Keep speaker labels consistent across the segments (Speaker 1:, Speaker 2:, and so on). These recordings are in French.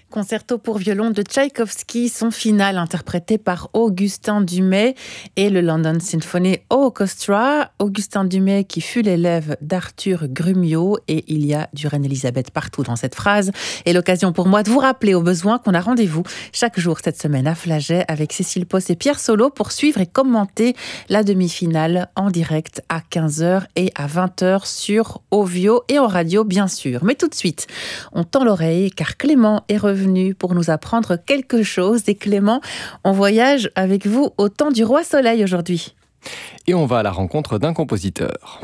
Speaker 1: Concerto pour violon de Tchaïkovski, son final interprété par Augustin Dumay et le London Symphony Orchestra. Augustin Dumay qui fut l'élève d'Arthur Grumiaux, et il y a du Reine-Élisabeth partout dans cette phrase. Et l'occasion pour moi de vous rappeler au besoin qu'on a rendez-vous chaque jour cette semaine à Flaget avec Cécile Posse et Pierre Solo pour suivre et commenter la demi-finale en direct à 15h et à 20h sur Ovio et en radio bien sûr. Mais tout de suite, on tend l'oreille car Clément est revenu pour nous apprendre quelque chose. Et Clément, on voyage avec vous au temps du roi Soleil aujourd'hui.
Speaker 2: Et on va à la rencontre d'un compositeur.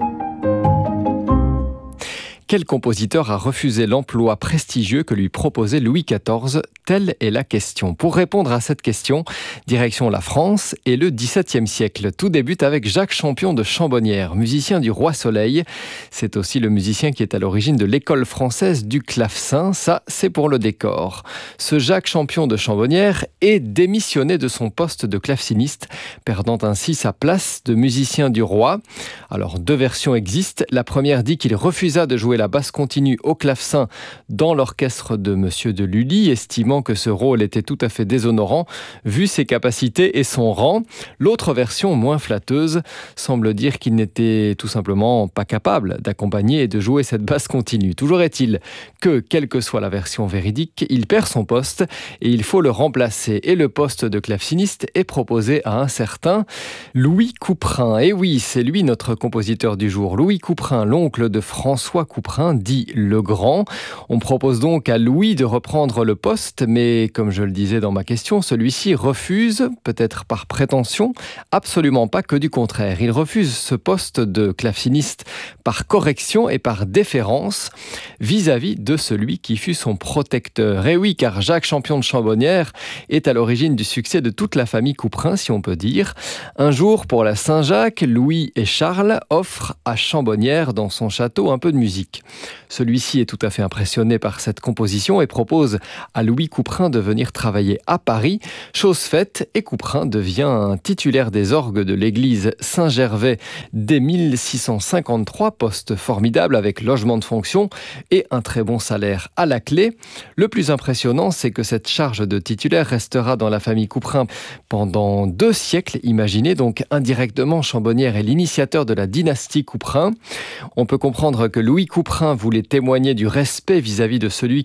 Speaker 2: Quel compositeur a refusé l'emploi prestigieux que lui proposait Louis XIV ? Telle est la question. Pour répondre à cette question, direction la France et le XVIIe siècle. Tout débute avec Jacques Champion de Chambonnières, musicien du Roi Soleil. C'est aussi le musicien qui est à l'origine de l'école française du clavecin. Ça, c'est pour le décor. Ce Jacques Champion de Chambonnières est démissionné de son poste de claveciniste, perdant ainsi sa place de musicien du roi. Alors, deux versions existent. La première dit qu'il refusa de jouer la basse continue au clavecin dans l'orchestre de Monsieur de Lully, estimant que ce rôle était tout à fait déshonorant vu ses capacités et son rang. L'autre version, moins flatteuse, semble dire qu'il n'était tout simplement pas capable d'accompagner et de jouer cette basse continue. Toujours est-il que, quelle que soit la version véridique, il perd son poste et il faut le remplacer. Et le poste de claveciniste est proposé à un certain Louis Couperin. Et oui, c'est lui notre compositeur du jour. Louis Couperin, l'oncle de François Couperin, dit le Grand. On propose donc à Louis de reprendre le poste, mais comme je le disais dans ma question, celui-ci refuse, peut-être par prétention, absolument pas, que du contraire. Il refuse ce poste de claveciniste par correction et par déférence vis-à-vis de celui qui fut son protecteur. Et oui, car Jacques Champion de Chambonnières est à l'origine du succès de toute la famille Couperin, si on peut dire. Un jour, pour la Saint-Jacques, Louis et Charles offrent à Chambonnières, dans son château, un peu de musique. Celui-ci est tout à fait impressionné par cette composition et propose à Louis Couperin de venir travailler à Paris. Chose faite, et Couperin devient un titulaire des orgues de l'église Saint-Gervais dès 1653, poste formidable avec logement de fonction et un très bon salaire à la clé. Le plus impressionnant, c'est que cette charge de titulaire restera dans la famille Couperin pendant 2 siècles. Imaginez donc indirectement, Chambonnières est l'initiateur de la dynastie Couperin. On peut comprendre que Louis Couperin voulait témoigner du respect vis-à-vis de celui